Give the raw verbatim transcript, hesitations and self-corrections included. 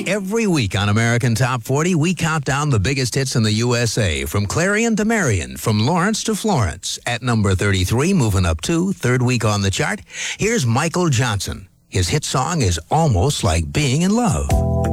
Every week on American Top forty, we count down the biggest hits in the U S A, from Clarion to Marion, from Lawrence to Florence. At number thirty-three, moving up two, third week on the chart, here's Michael Johnson. His hit song is Almost Like Being in Love.